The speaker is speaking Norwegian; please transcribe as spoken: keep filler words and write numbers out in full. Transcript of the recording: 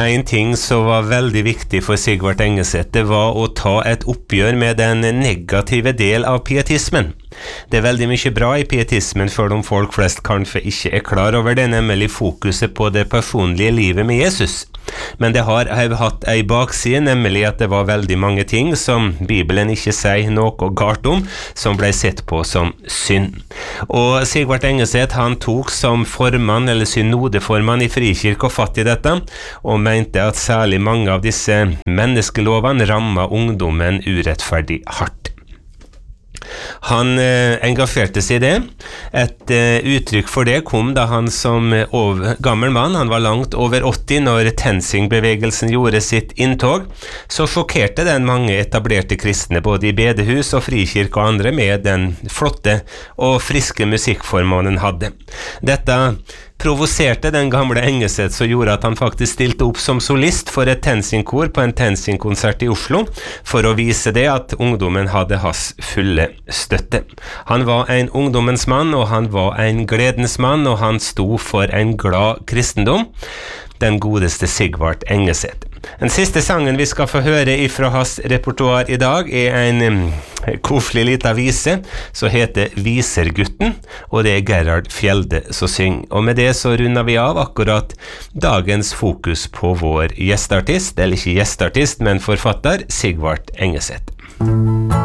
En ting som var veldig viktig for Sigvart Engeseth, det var å ta et oppgjør med den negative del av pietismen. Det er veldig mye bra i pietismen, selv om folk flest kanskje ikke er klar over det, nemlig fokuset på det personlige livet med Jesus. Men det har hatt en bakside, nemlig at det var veldig mange ting som Bibelen ikke sier noe galt om, som ble sett på som synd. Og Sigvart Engeseth, han tok som formann, eller synodeformann i Frikirke og fatt i dette, og mente at særlig mange av disse menneskelovene rammet ungdommen urettferdig hardt. Han eh, engasjerte seg i det. Et eh, uttrykk for det kom da han som over, gammel mann, han var langt over åtti når Tensing-bevegelsen gjorde sitt inntog, så sjokkerte den mange etablerte kristne både i bedehus og frikirke og andre med den flotte og friske musikkformen han hadde. Dette provoserte den gamle Engeseth, som gjorde at han faktisk stilte opp som solist for et Tensing-kor på en Tensing-konsert i Oslo, for å vise det at ungdommen hadde hans fulle støtte. Han var en ungdommens mann, og han var en gledens mann, og han sto for en glad kristendom, den godeste Sigvart Engeseth. Den siste sangen vi skal få høre ifra hans repertoar i dag er en um, koflig lita vise som heter Visergutten, og det er Gerhard Fjelde som synger. Og med det så runder vi av akkurat dagens fokus på vår gjestartist, eller ikke gjestartist, men forfatter Sigvart Engeseth.